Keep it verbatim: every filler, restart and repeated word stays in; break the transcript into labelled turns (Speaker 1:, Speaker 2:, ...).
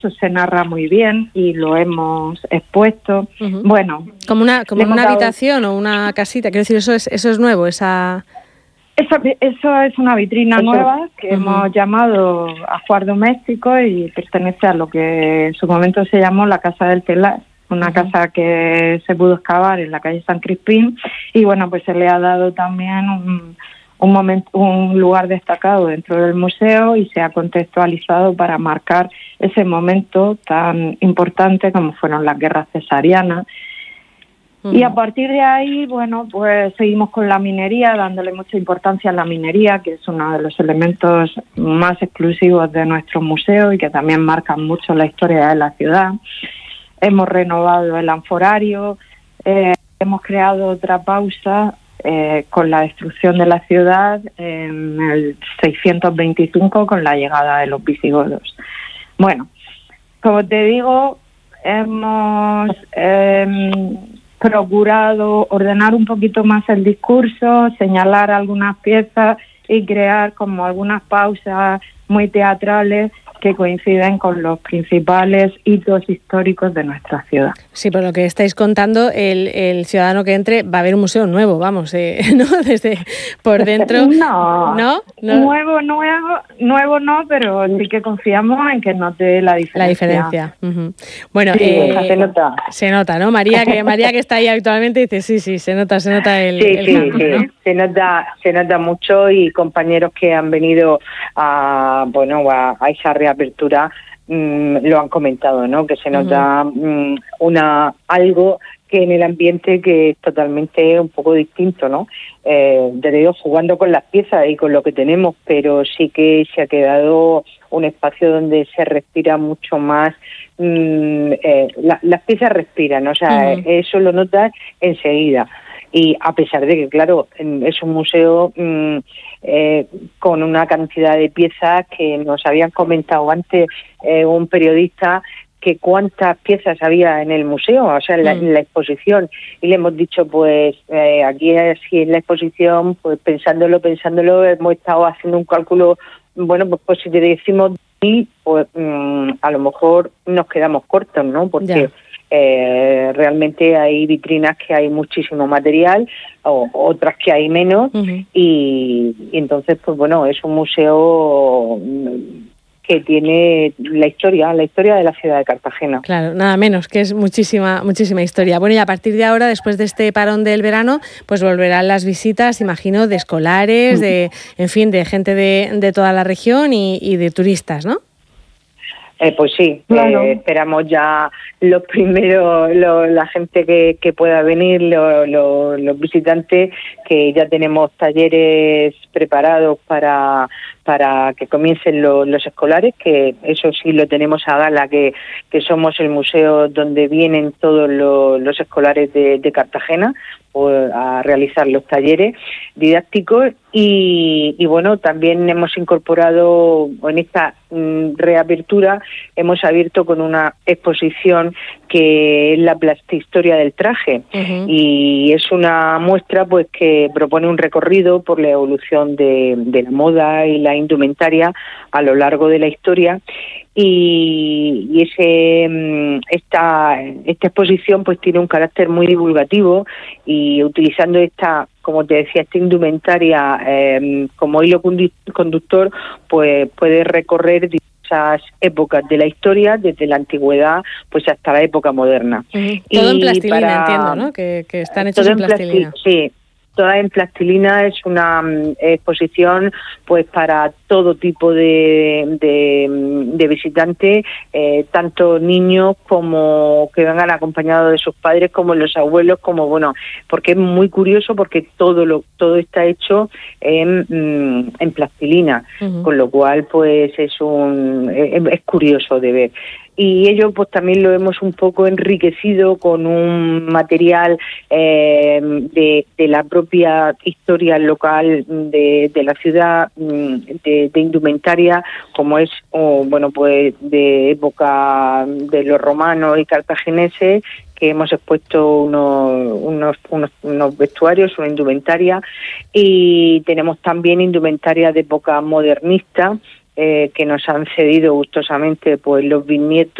Speaker 1: eso se narra muy bien y lo hemos expuesto. Uh-huh. Bueno,
Speaker 2: como una como una dado... habitación o una casita, quiero decir, eso es eso es nuevo, esa
Speaker 1: Eso, eso es una vitrina eso. nueva que uh-huh. hemos llamado Ajuar Doméstico y pertenece a lo que en su momento se llamó la Casa del Telar, una uh-huh. casa que se pudo excavar en la calle San Crispín, y bueno, pues se le ha dado también un, un, momento, un lugar destacado dentro del museo y se ha contextualizado para marcar ese momento tan importante como fueron las guerras cesarianas. Uh-huh. Y a partir de ahí, bueno, pues seguimos con la minería, dándole mucha importancia a la minería, que es uno de los elementos más exclusivos de nuestro museo y que también marcan mucho la historia de la ciudad. Hemos renovado el anforario, eh, hemos creado otra pausa eh, con la destrucción de la ciudad en el seiscientos veinticinco con la llegada de los visigodos. Bueno, como te digo, hemos eh, procurado ordenar un poquito más el discurso, señalar algunas piezas y crear como algunas pausas muy teatrales que coinciden con los principales hitos históricos de nuestra ciudad.
Speaker 2: Sí, por lo que estáis contando, el, el ciudadano que entre va a ver un museo nuevo, vamos, eh, ¿no? Desde por dentro.
Speaker 1: No, ¿no? ¿no? Nuevo, nuevo, nuevo no, pero sí que confiamos en que note la diferencia.
Speaker 2: La diferencia. Uh-huh. Bueno,
Speaker 1: sí,
Speaker 2: eh,
Speaker 1: se nota.
Speaker 2: Se nota, ¿no? María, que María que está ahí habitualmente dice, sí, sí, se nota, se nota el,
Speaker 3: sí,
Speaker 2: el
Speaker 3: sí,
Speaker 2: cambio,
Speaker 3: sí.
Speaker 2: ¿no?
Speaker 3: Se nota, se nota mucho y compañeros que han venido a, bueno, a, a esa reapertura mmm, lo han comentado, ¿no? Que se nota uh-huh. mmm, una algo que en el ambiente que es totalmente un poco distinto, ¿no? Eh, te digo, jugando con las piezas y con lo que tenemos, pero sí que se ha quedado un espacio donde se respira mucho más, mmm, eh, la, las piezas respiran, o sea, uh-huh. eso lo notas enseguida. Y a pesar de que, claro, es un museo mmm, eh, con una cantidad de piezas que nos habían comentado antes eh, un periodista, que cuántas piezas había en el museo, o sea, en la, mm. en la exposición, y le hemos dicho, pues, eh, aquí así en la exposición, pues pensándolo, pensándolo, hemos estado haciendo un cálculo, bueno, pues, pues si te decimos mil, pues mmm, a lo mejor nos quedamos cortos, ¿no? Porque... Eh, realmente hay vitrinas que hay muchísimo material, o otras que hay menos, uh-huh. y, y entonces, pues bueno, es un museo que tiene la historia, la historia de la ciudad de Cartagena.
Speaker 2: Claro, nada menos, que es muchísima, muchísima historia. Bueno, y a partir de ahora, después de este parón del verano, pues volverán las visitas, imagino, de escolares, uh-huh. de, en fin, de gente de, de toda la región y, y de turistas, ¿no?
Speaker 3: Eh, pues sí, claro. eh, esperamos ya los primeros, lo, la gente que, que pueda venir, lo, lo, los visitantes, que ya tenemos talleres preparados para para que comiencen lo, los escolares, que eso sí lo tenemos a gala, que, que somos el museo donde vienen todos los, los escolares de, de Cartagena pues, a realizar los talleres didácticos y, y bueno, también hemos incorporado en esta mm, reapertura, hemos abierto con una exposición que es la plastihistoria del traje uh-huh. y es una muestra pues que propone un recorrido por la evolución de, de la moda y la indumentaria a lo largo de la historia y, y ese esta esta exposición pues tiene un carácter muy divulgativo y utilizando esta, como te decía, esta indumentaria eh, como hilo conductor, pues puede recorrer diversas épocas de la historia, desde la antigüedad pues hasta la época moderna.
Speaker 2: Uh-huh. Todo y en plastilina, para... entiendo, ¿no? Que, que están hechos
Speaker 3: todo
Speaker 2: en plastilina.
Speaker 3: Plasti- sí. Toda en plastilina, es una um, exposición pues para todo tipo de, de, de visitantes, eh, tanto niños como que vengan acompañados de sus padres, como los abuelos, como bueno, porque es muy curioso porque todo lo todo está hecho en, en plastilina, uh-huh. con lo cual pues es un es, es curioso de ver. Y ello pues también lo hemos un poco enriquecido con un material eh, de, de la propia historia local de, de la ciudad, de, de indumentaria, como es oh, bueno pues de época de los romanos y cartagineses, que hemos expuesto unos, unos, unos, unos vestuarios, una indumentaria, y tenemos también indumentaria de época modernista, eh, que nos han cedido gustosamente pues los bisnietos